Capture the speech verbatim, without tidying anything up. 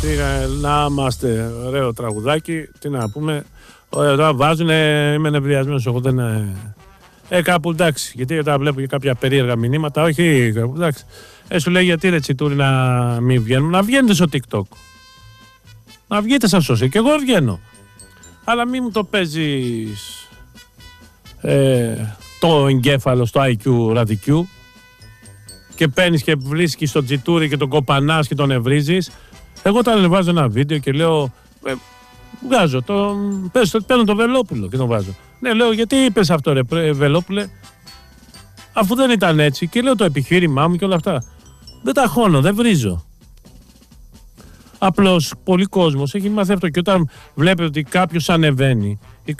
Να είμαστε ωραίο τραγουδάκι, τι να πούμε. Τώρα βάζουν, είμαι νευριασμένος εγώ, δεν είναι. Ε, κάπου εντάξει, γιατί όταν βλέπω και κάποια περίεργα μηνύματα, όχι, κάπου εντάξει. Ε, σου λέει γιατί ρε Τσιτούρη να μην βγαίνουν, να βγαίνετε στο TikTok. Να βγείτε σαν σώσια, και εγώ βγαίνω. Αλλά μην μου το παίζεις ε, το εγκέφαλο στο άι κιου ραδικιού και παίρνεις και βρίσκεις τον Τσιτούρη και τον κοπανάς και τον ευρίζεις. Εγώ όταν βάζω ένα βίντεο και λέω, ε, βγάζω, το, πες, παίρνω το Βελόπουλο και τον βάζω. Ναι, λέω, γιατί είπες αυτό ρε Βελόπουλε, αφού δεν ήταν έτσι, και λέω το επιχείρημά μου και όλα αυτά. Δεν τα χώνω, δεν βρίζω. Απλώς πολλοί κόσμος έχει μάθει αυτό και όταν βλέπετε ότι κάποιος ανεβαίνει